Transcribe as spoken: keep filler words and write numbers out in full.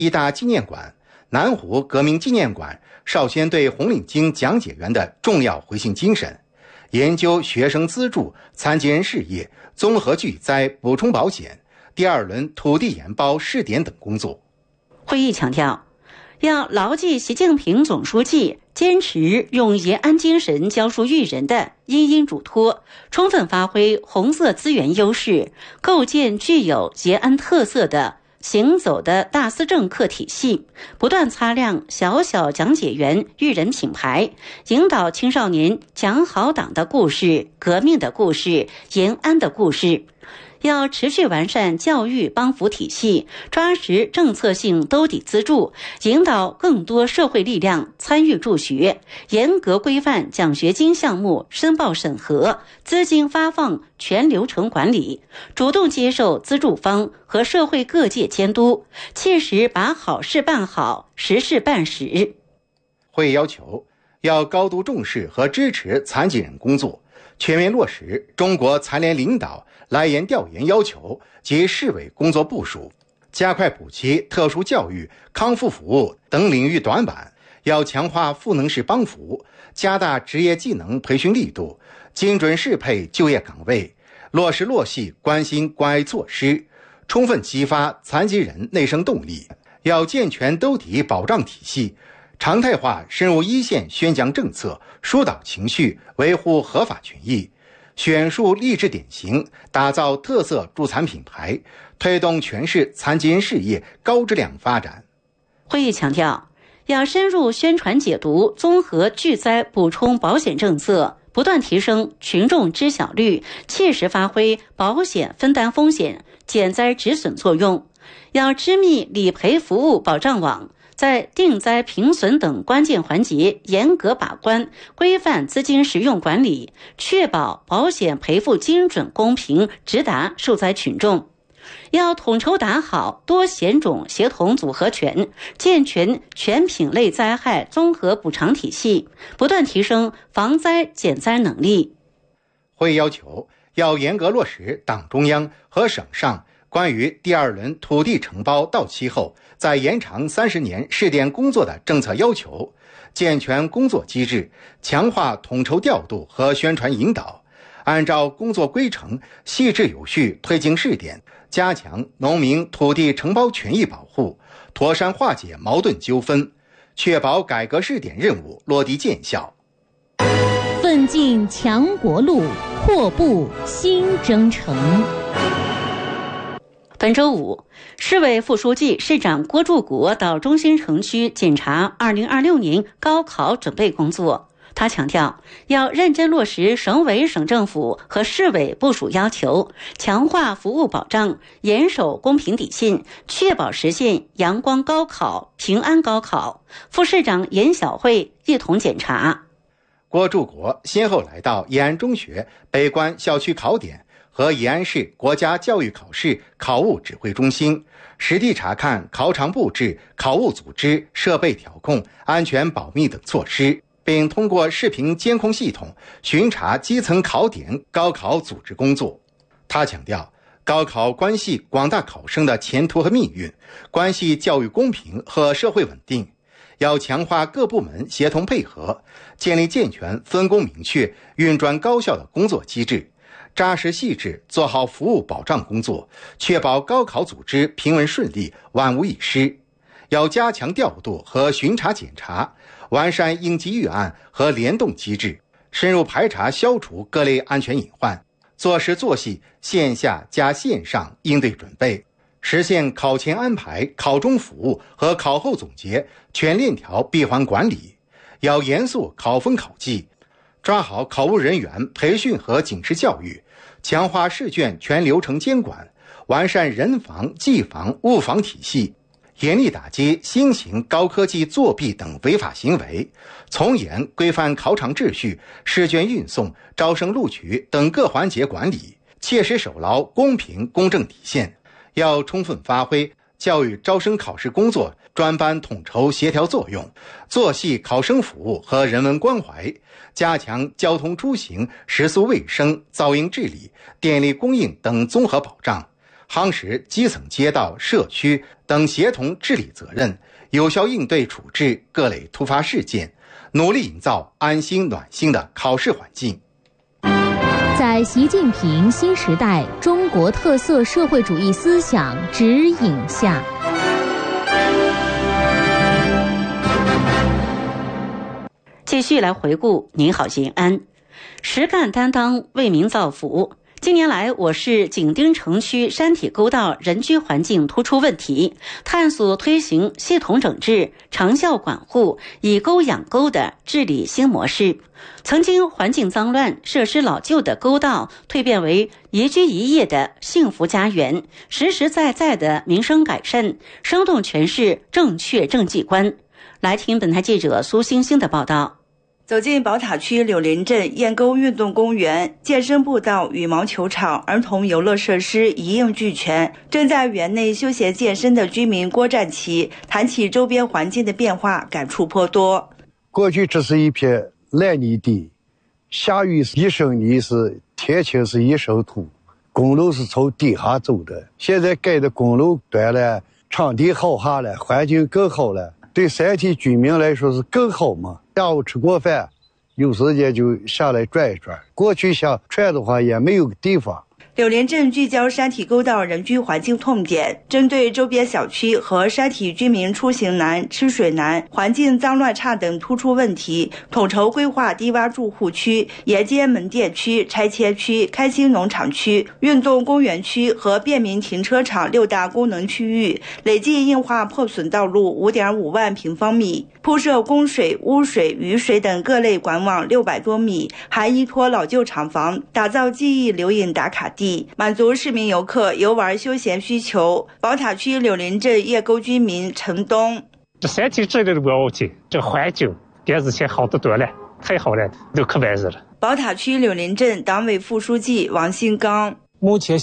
一大纪念馆、南湖革命纪念馆少先队红领巾讲解员的重要回信精神，研究学生资助残疾人事业、综合巨灾补充保险、第二轮土地研包试点等工作。 会议强调，要牢记习近平总书记坚持用延安精神教书育人的殷殷嘱托，充分发挥红色资源优势，构建具有延安特色的行走的大思政课体系，不断擦亮小小讲解员育人品牌，引导青少年讲好党的故事、革命的故事、延安的故事。要持续完善教育帮扶体系，抓实政策性兜底资助，引导更多社会力量参与助学，严格规范奖学金项目申报审核、资金发放全流程管理，主动接受资助方和社会各界监督，切实把好事办好，实事办实。 会议要求，要高度重视和支持残疾人工作，全面落实中国残联领导来研调研要求及市委工作部署，加快补齐特殊教育、康复服务等领域短板，要强化赋能式帮扶，加大职业技能培训力度，精准适配就业岗位，落实落细关心关爱措施，充分激发残疾人内生动力。要健全兜底保障体系，常态化深入一线宣讲政策，疏导情绪，维护合法权益，选树励志典型，打造特色助残品牌，推动全市残疾人事业高质量发展。 会议强调，要深入宣传解读综合巨灾补充保险政策，不断提升群众知晓率，切实发挥保险分担风险、减灾止损作用。要织密理赔服务保障网，在定灾平损等关键环节严格把关，规范资金使用管理，确保保险赔付精准公平，直达受灾群众。要统筹打好多险种协同组合拳，健全全品类灾害综合补偿体系，不断提升防灾减灾能力。 会议要求，要严格落实党中央和省上关于第二轮土地承包到期后再延长三十年试点工作的政策要求，健全工作机制，强化统筹调度和宣传引导，按照工作规程细致有序推进试点，加强农民土地承包权益保护，妥善化解矛盾纠纷，确保改革试点任务落地见效。 奋进强国路，阔步新征程。 本周五，市委副书记、市长郭柱国到中心城区检查二零二六年高考准备工作。他强调，要认真落实省委省政府和市委部署要求，强化服务保障，严守公平底线，确保实现阳光高考、平安高考。副市长严晓慧一同检查。 郭柱国先后来到延安中学北关校区考点和延安市国家教育考试考务指挥中心，实地查看考场布置、考务组织、设备调控、安全保密等措施，并通过视频监控系统巡查基层考点高考组织工作。他强调，高考关系广大考生的前途和命运，关系教育公平和社会稳定，要强化各部门协同配合，建立健全、分工明确、运转高效的工作机制，扎实细致做好服务保障工作，确保高考组织平稳顺利，万无一失。要加强调度和巡查检查，完善应急预案和联动机制，深入排查消除各类安全隐患，做实做细线下加线上应对准备，实现考前安排、考中服务和考后总结全链条闭环管理。要严肃考风考纪，抓好考务人员培训和警示教育，强化试卷全流程监管，完善人防、技防、物防体系，严厉打击新型高科技作弊等违法行为，从严规范考场秩序、试卷运送、招生录取等各环节管理，切实守牢公平公正底线。要充分发挥教育招生考试工作专班统筹协调作用，做细考生服务和人文关怀，加强交通出行、食宿卫生、噪音治理、电力供应等综合保障， 夯实基层街道、社区等协同治理责任，有效应对处置各类突发事件，努力营造安心暖心的考试环境。 在习近平新时代中国特色社会主义思想指引下， 继续来回顾您好延安，实干担当为民造福。近年来，我市紧盯城区山体沟道人居环境突出问题，探索推行系统整治、长效管护、以沟养沟的治理新模式。曾经环境脏乱、设施老旧的沟道，蜕变为宜居宜业的幸福家园，实实在在的民生改善，生动诠释正确政绩观。来听本台记者苏星星的报道。 走进宝塔区柳林镇燕沟运动公园，健身步道、羽毛球场、儿童游乐设施一应俱全。正在园内休闲健身的居民郭占奇谈起周边环境的变化，感触颇多。 过去这是一片烂泥地，下雨是一身泥，是天晴是一身土，公路是从底下走的。现在盖的公路短了，场地好下了，环境更好了，对山体居民来说是更好嘛。下午吃过饭，有时间就下来转一转。过去想转的话也没有地方。 柳林镇聚焦山体沟道人居环境痛点，针对周边小区和山体居民出行难、吃水难、环境脏乱差等突出问题，统筹规划低洼住户区、沿街门店区、拆迁区、开心农场区、运动公园区和便民停车场六大功能区域，累计硬化破损道路 五点五万平方米，铺设供水、污水、雨水等各类管网六百多米，还依托老旧厂房打造记忆留影打卡地，满足市民游客游玩休闲需求。宝塔区柳林镇叶沟居民陈东： 这山体治理的不要紧，这环境比之前好得多了，太好了，都可完事了。 宝塔区柳林镇党委副书记王新刚： 目前